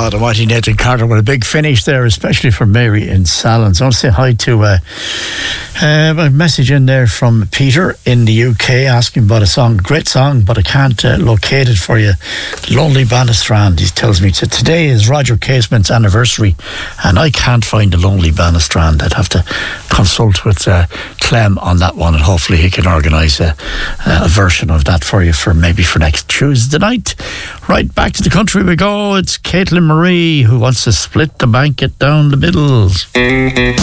God almighty, Nathan Carter with a big finish there, especially for Mary in Sallins. I want to say hi to a message in there from Peter in the UK asking about a song, great song, but I can't locate it for you. Lonely Bannistrand, he tells me. So today is Roger Casement's anniversary and I can't find a Lonely Bannistrand. I'd have to consult with Clem on that one, and hopefully he can organise a version of that for you for maybe for next Tuesday night. Right, back to the country we go. It's Caitlin Marie who wants to split the blanket down the middle.